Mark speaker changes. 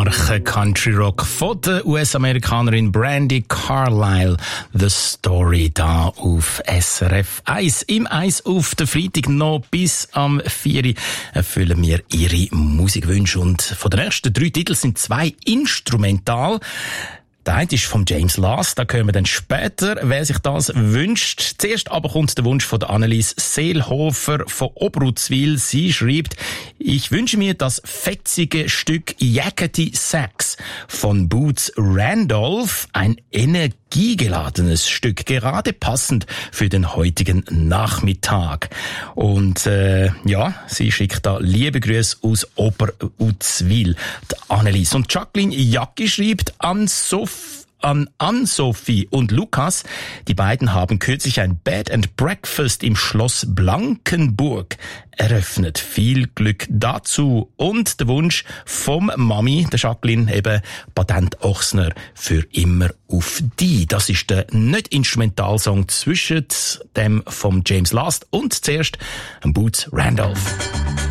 Speaker 1: starken Country Rock von der US-Amerikanerin Brandi Carlile. The Story da auf SRF 1. Im 1 auf den Freitag noch bis am 4 erfüllen wir ihre Musikwünsche. Und von den ersten 3 Titeln sind 2 instrumental. Der eine ist von James Last, da hören wir dann später, wer sich das wünscht. Zuerst aber kommt der Wunsch von der Annelies Seelhofer von Obrutzwil. Sie schreibt: Ich wünsche mir das fetzige Stück Yakety Sax von Boots Randolph, ein energiegeladenes Stück, gerade passend für den heutigen Nachmittag. Und sie schickt da liebe Grüße aus Oberutzwil, die Annelies. Und Jacqueline Jacki schreibt an Ann-Sophie und Lukas. Die beiden haben kürzlich ein Bed and Breakfast im Schloss Blankenburg eröffnet. Viel Glück dazu. Und der Wunsch vom Mami, der Jacqueline, eben Patent Ochsner, für immer auf die. Das ist der Nicht-Instrumentalsong zwischen dem vom James Last und zuerst Boots Randolph.